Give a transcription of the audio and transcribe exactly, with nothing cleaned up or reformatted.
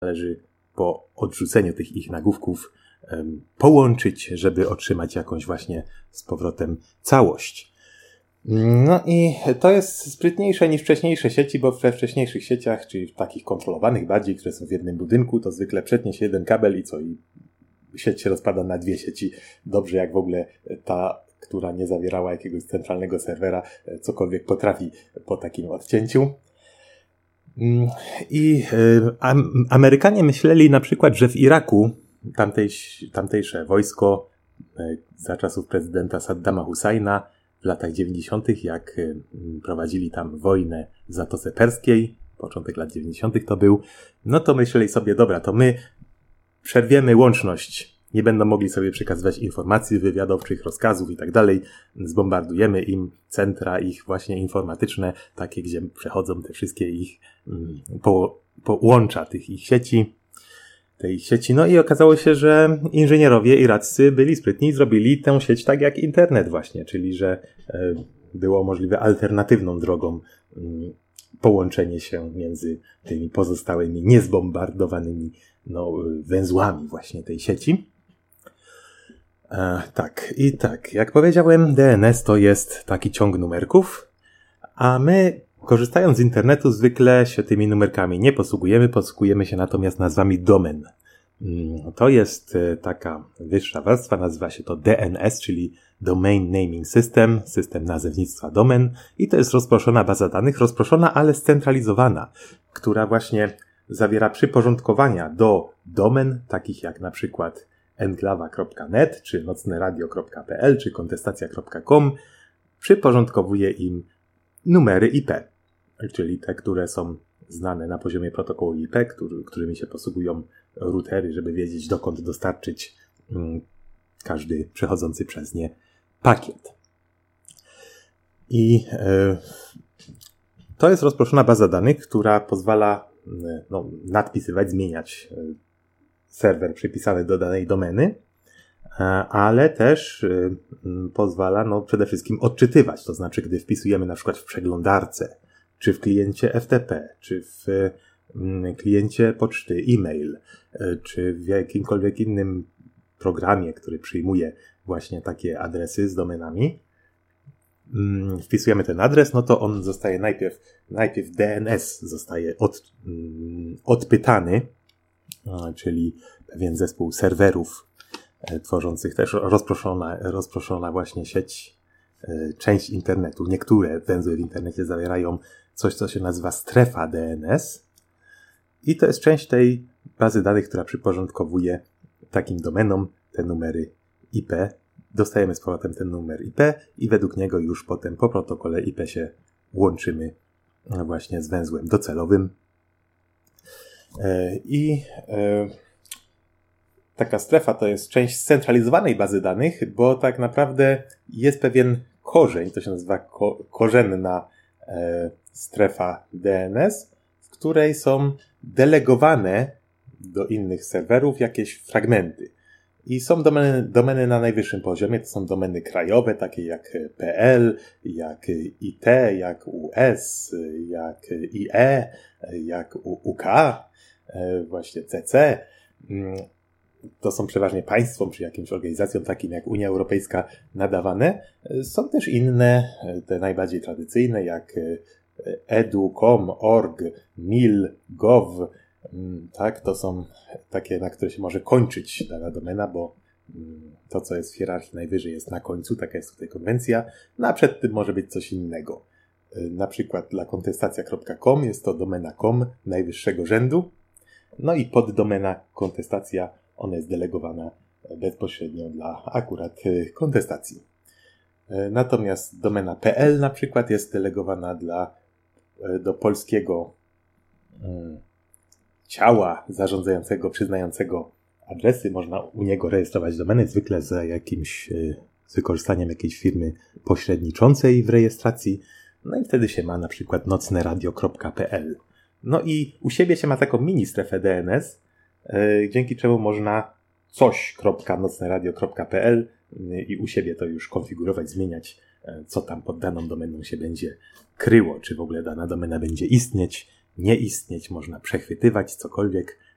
należy po odrzuceniu tych ich nagłówków um, połączyć, żeby otrzymać jakąś właśnie z powrotem całość. No i to jest sprytniejsze niż wcześniejsze sieci, bo we wcześniejszych sieciach, czyli w takich kontrolowanych bardziej, które są w jednym budynku, to zwykle przetnie się jeden kabel i co? I sieć się rozpada na dwie sieci. Dobrze, jak w ogóle ta, która nie zawierała jakiegoś centralnego serwera, cokolwiek potrafi po takim odcięciu. I Amerykanie myśleli na przykład, że w Iraku tamtej, tamtejsze wojsko za czasów prezydenta Saddama Husajna w latach dziewięćdziesiątych, jak prowadzili tam wojnę w Zatoce Perskiej, początek lat dziewięćdziesiątych to był, no to myśleli sobie, dobra, to my przerwiemy łączność, nie będą mogli sobie przekazywać informacji wywiadowczych, rozkazów i tak dalej, zbombardujemy im centra ich właśnie informatyczne, takie, gdzie przechodzą te wszystkie ich po, połącza tych ich sieci, tej sieci. No i okazało się, że inżynierowie iraccy byli sprytni i zrobili tę sieć tak jak internet właśnie, czyli że było możliwe alternatywną drogą połączenie się między tymi pozostałymi niezbombardowanymi no, węzłami właśnie tej sieci. E, tak, i tak, jak powiedziałem, D N S to jest taki ciąg numerków, a my, korzystając z internetu, zwykle się tymi numerkami nie posługujemy, posługujemy się natomiast nazwami domen. To jest taka wyższa warstwa, nazywa się to D N S, czyli Domain Naming System, system nazewnictwa domen, i to jest rozproszona baza danych, rozproszona, ale scentralizowana, która właśnie zawiera przyporządkowania do domen, takich jak na przykład enklawa kropka net, czy nocneradio kropka p l, czy kontestacja kropka com, przyporządkowuje im numery I P, czyli te, które są znane na poziomie protokołu I P, który, którymi się posługują routery, żeby wiedzieć, dokąd dostarczyć mm, każdy przechodzący przez nie pakiet. I e, to jest rozproszona baza danych, która pozwala no, nadpisywać, zmieniać serwer przypisany do danej domeny, ale też pozwala no, przede wszystkim odczytywać. To znaczy, gdy wpisujemy na przykład w przeglądarce, czy w kliencie F T P, czy w kliencie poczty, e-mail, czy w jakimkolwiek innym programie, który przyjmuje właśnie takie adresy z domenami, wpisujemy ten adres, no to on zostaje najpierw, najpierw D N S zostaje od, odpytany, czyli pewien zespół serwerów tworzących też rozproszona, rozproszona właśnie sieć, część internetu. Niektóre węzły w internecie zawierają coś, co się nazywa strefa D N S i to jest część tej bazy danych, która przyporządkowuje takim domenom te numery I P. Dostajemy z powrotem ten numer I P i według niego już potem po protokole I P się łączymy właśnie z węzłem docelowym. I taka strefa to jest część scentralizowanej bazy danych, bo tak naprawdę jest pewien korzeń, to się nazywa ko- korzenna strefa D N S, w której są delegowane do innych serwerów jakieś fragmenty. I są domeny, domeny na najwyższym poziomie, to są domeny krajowe, takie jak P L, jak I T, jak U S, jak I E, jak U K, właśnie C C. To są przeważnie państwom czy jakimś organizacjom takim jak Unia Europejska nadawane. Są też inne, te najbardziej tradycyjne, jak edu kropka com, org, mil, gov. Tak, to są takie, na które się może kończyć dana domena, bo to, co jest w hierarchii najwyżej, jest na końcu, taka jest tutaj konwencja, no a przed tym może być coś innego. Na przykład dla kontestacja kropka com jest to domena com najwyższego rzędu, no i poddomena kontestacja, ona jest delegowana bezpośrednio dla akurat kontestacji. Natomiast domena P L na przykład jest delegowana dla, do polskiego ciała zarządzającego, przyznającego adresy. Można u niego rejestrować domeny, zwykle za jakimś, z wykorzystaniem jakiejś firmy pośredniczącej w rejestracji. No i wtedy się ma na przykład nocneradio kropka p l. No i u siebie się ma taką mini strefę D N S, yy, dzięki czemu można coś kropka nocneradio kropka p l yy, i u siebie to już konfigurować, zmieniać, yy, co tam pod daną domeną się będzie kryło, czy w ogóle dana domena będzie istnieć, nie istnieć, można przechwytywać cokolwiek.